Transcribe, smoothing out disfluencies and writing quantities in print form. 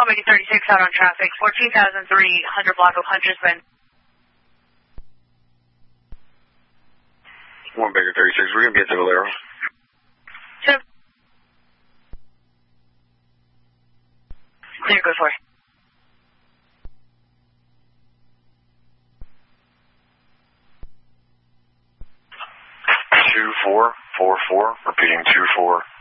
Omega 36 out on traffic, 14,300 block of Huntersman. Omega 36, we're going to be at the Valero. Clear, good for. 2444, repeating 2444.